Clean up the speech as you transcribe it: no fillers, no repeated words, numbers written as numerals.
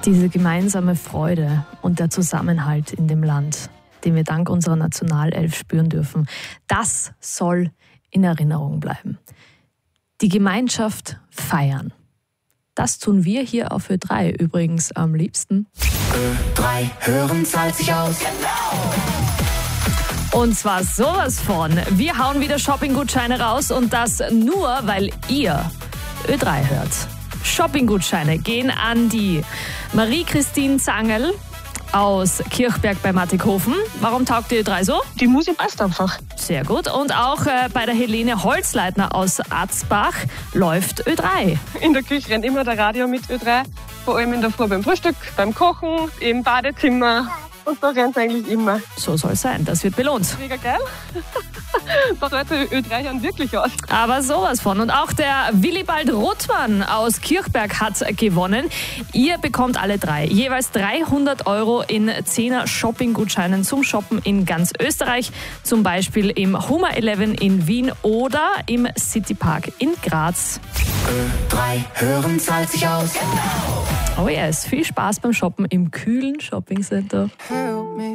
Diese gemeinsame Freude und der Zusammenhalt in dem Land, den wir dank unserer Nationalelf spüren dürfen, das soll in Erinnerung bleiben. Die Gemeinschaft feiern. Das tun wir hier auf Ö3 übrigens am liebsten. Ö3 hören zahlt sich aus. Und zwar sowas von. Wir hauen wieder Shoppinggutscheine raus und das nur, weil ihr Ö3 hört. Shoppinggutscheine gehen an die Marie-Christine Zangel aus Kirchberg bei Mattighofen. Warum taugt die Ö3 so? Die Musik passt einfach. Sehr gut. Und auch bei der Helene Holzleitner aus Atzbach läuft Ö3. In der Küche rennt immer der Radio mit Ö3. Vor allem in der Früh beim Frühstück, beim Kochen, im Badezimmer. Und da rennt es eigentlich immer. So soll es sein. Das wird belohnt. Mega geil. Da hört Ö3 hören wirklich aus. Aber sowas von. Und auch der Willibald Rothmann aus Kirchberg hat gewonnen. Ihr bekommt alle drei jeweils 300 € in 10er Shoppinggutscheinen zum Shoppen in ganz Österreich. Zum Beispiel im Hummer 11 in Wien oder im Citypark in Graz. Ö3 hören zahlt sich aus. Oh yes, viel Spaß beim Shoppen im kühlen Shoppingcenter.